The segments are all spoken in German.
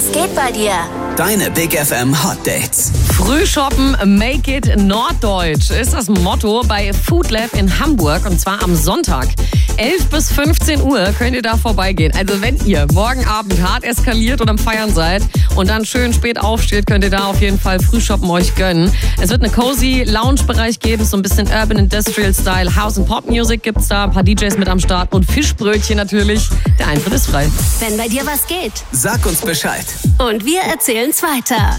Was geht bei dir? Deine Big FM Hot Dates. Frühshoppen, make it norddeutsch ist das Motto bei Food Lab in Hamburg und zwar am Sonntag. 11 bis 15 Uhr könnt ihr da vorbeigehen. Also wenn ihr morgen Abend hart eskaliert und am Feiern seid und dann schön spät aufsteht, könnt ihr da auf jeden Fall Frühshoppen euch gönnen. Es wird eine cozy Lounge-Bereich geben, so ein bisschen Urban Industrial Style. House and Pop Music gibt's da, ein paar DJs mit am Start und Fischbrötchen natürlich. Der Eintritt ist frei. Wenn bei dir was geht. Sag uns Bescheid. Und wir erzählen's weiter.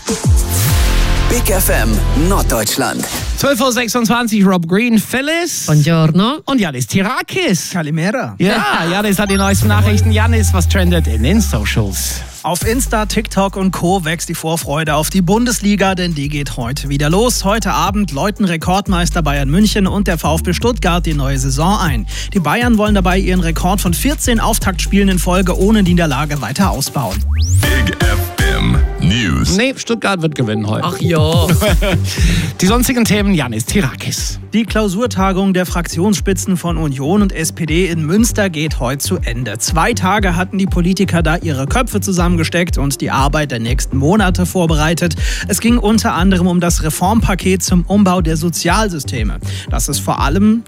Big FM Norddeutschland. 12.26 Uhr, Rob Green, Phyllis. Buongiorno. Und Janis Tirakis. Kalimera. Ja, Janis hat die neuesten Nachrichten. Janis, was trendet in den Socials? Auf Insta, TikTok und Co. wächst die Vorfreude auf die Bundesliga, denn die geht heute wieder los. Heute Abend läuten Rekordmeister Bayern München und der VfB Stuttgart die neue Saison ein. Die Bayern wollen dabei ihren Rekord von 14 Auftaktspielen in Folge ohne Niederlage weiter ausbauen. Big FM News. Nee, Stuttgart wird gewinnen heute. Ach ja. Die sonstigen Themen, Janis Tirakis. Die Klausurtagung der Fraktionsspitzen von Union und SPD in Münster geht heute zu Ende. 2 Tage hatten die Politiker da ihre Köpfe zusammengesteckt und die Arbeit der nächsten Monate vorbereitet. Es ging unter anderem um das Reformpaket zum Umbau der Sozialsysteme. Da ist vor allem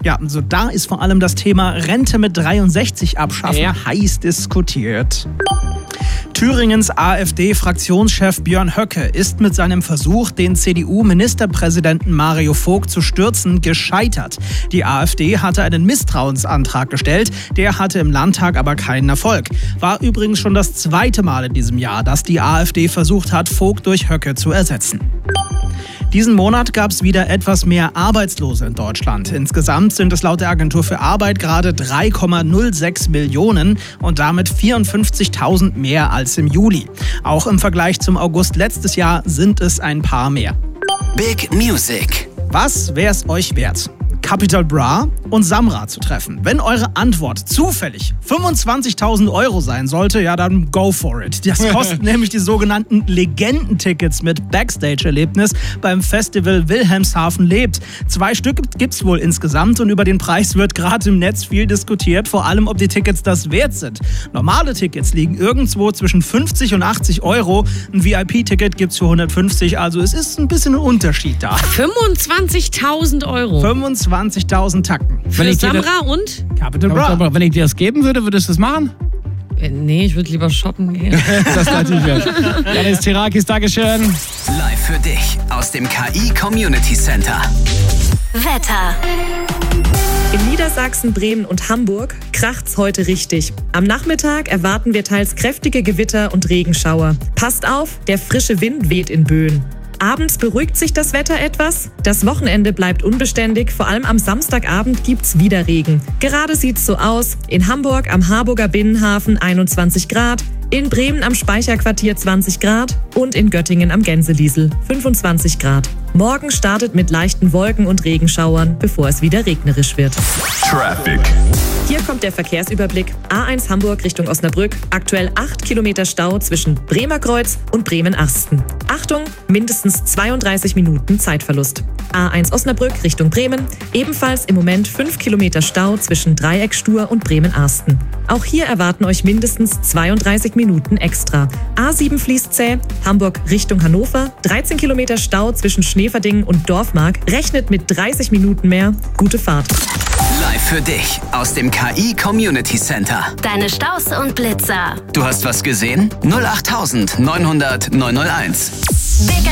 das Thema Rente mit 63 abschaffen heiß diskutiert. Thüringens AfD-Fraktionschef Björn Höcke ist mit seinem Versuch, den CDU-Ministerpräsidenten Mario Vogt zu stürzen, gescheitert. Die AfD hatte einen Misstrauensantrag gestellt, der hatte im Landtag aber keinen Erfolg. War übrigens schon das 2. Mal in diesem Jahr, dass die AfD versucht hat, Vogt durch Höcke zu ersetzen. Diesen Monat gab es wieder etwas mehr Arbeitslose in Deutschland. Insgesamt sind es laut der Agentur für Arbeit gerade 3,06 Millionen und damit 54.000 mehr als im Juli. Auch im Vergleich zum August letztes Jahr sind es ein paar mehr. Big Music. Was wär's euch wert? Capital Bra und Samra zu treffen. Wenn eure Antwort zufällig 25.000 € sein sollte, ja dann go for it. Das kostet nämlich die sogenannten Legendentickets mit Backstage-Erlebnis beim Festival Wilhelmshaven lebt. 2 Stück gibt's wohl insgesamt und über den Preis wird gerade im Netz viel diskutiert, vor allem ob die Tickets das wert sind. Normale Tickets liegen irgendwo zwischen 50 und 80 €. Ein VIP-Ticket gibt's für 150, also es ist ein bisschen ein Unterschied da. 25.000 €. 25.000 Tacken. Für Samra und? Capital Bra. Wenn ich dir das geben würde, würdest du das machen? Nee, ich würde lieber shoppen gehen. Das natürlich wert. Janis Tirakis, Dankeschön. Live für dich aus dem KI Community Center. Wetter. In Niedersachsen, Bremen und Hamburg kracht's heute richtig. Am Nachmittag erwarten wir teils kräftige Gewitter und Regenschauer. Passt auf, der frische Wind weht in Böen. Abends beruhigt sich das Wetter etwas. Das Wochenende bleibt unbeständig. Vor allem am Samstagabend gibt's wieder Regen. Gerade sieht's so aus. In Hamburg am Harburger Binnenhafen 21 Grad. In Bremen am Speicherquartier 20 Grad und in Göttingen am Gänseliesel 25 Grad. Morgen startet mit leichten Wolken und Regenschauern, bevor es wieder regnerisch wird. Traffic. Hier kommt der Verkehrsüberblick. A1 Hamburg Richtung Osnabrück. Aktuell 8 Kilometer Stau zwischen Bremerkreuz und Bremen-Arsten. Achtung, mindestens 32 Minuten Zeitverlust. A1 Osnabrück Richtung Bremen. Ebenfalls im Moment 5 Kilometer Stau zwischen Dreieckstur und Bremen-Arsten. Auch hier erwarten euch mindestens 32 Minuten extra. A7 fließt zäh. Hamburg Richtung Hannover. 13 Kilometer Stau zwischen Schneeverdingen und Dorfmark. Rechnet mit 30 Minuten mehr. Gute Fahrt. Live für dich aus dem KI Community Center. Deine Staus und Blitzer. Du hast was gesehen? 08900 901. Big